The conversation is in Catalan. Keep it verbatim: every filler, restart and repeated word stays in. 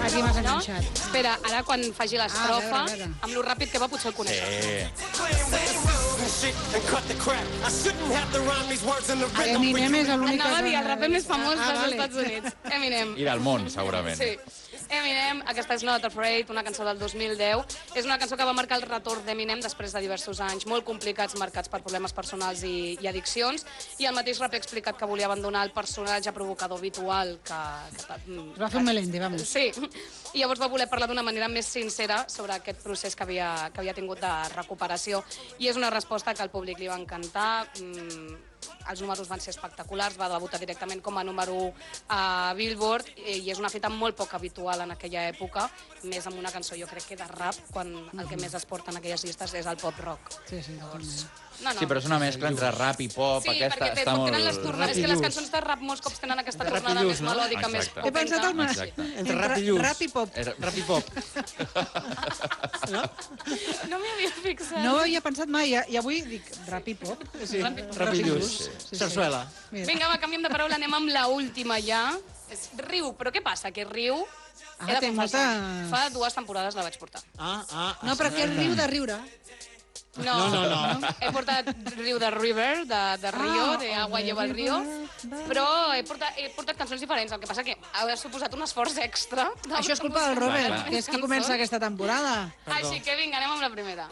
Aquí m'has enganxat. Espera, ara quan faci l'estrofa, amb lo ràpid que va potser el coneixes. Eminem és l'únic... Anava a dir el raper més famós dels Estats Units. Eminem. I del món, segurament. Sí. Eminem, aquesta és Not Afraid, una cançó del dos mil deu. És una cançó que va marcar el retorn d'Eminem després de diversos anys molt complicats marcats per problemes personals i, i addiccions. I el mateix raper ha explicat que volia abandonar el personatge provocador habitual que... que es va fer un Melendi, vamos. Sí. I llavors va voler parlar d'una manera més sincera sobre aquest procés que havia, que havia tingut de recuperació. I és una resposta que al públic li va encantar. Mm, els números van ser espectaculars, va debutar directament com a número u a Billboard i és una fita molt poc habitual en aquella època, més amb una cançó, jo crec que de rap, quan el que més es porta en aquelles llistes és el pop-rock. Sí, sí, totalment. No, no. Sí, però és una mescla entre rap i pop. Sí, aquesta perquè està molt... tenen les tornades, és que les cançons de rap molts cops tenen aquesta tornada més melòdica, més Exacte. potenta. He pensat al mas... Entre rap i lluç. Rap i pop. Rap i pop. No? No m'hi havia fixat. No ho havia pensat mai, i avui dic rap i pop. Sí, rap i lluç. Sarsuela. Vinga, va, canviem de paraula, anem amb l'última ja. És riu, però què passa? Que riu... Ah, He de té confessar, molta- fa dues temporades la vaig portar. Ah, ah. No, però que riu de riure. No, No, no, no. He portat Riu de River, de, de Rio, Ah, de Agua lleva el río, però he portat, he portat cançons diferents, el que passa que ha suposat un esforç extra. Això és culpa del Robert, que és que comença aquesta temporada. Així que vinga, anem amb la primera.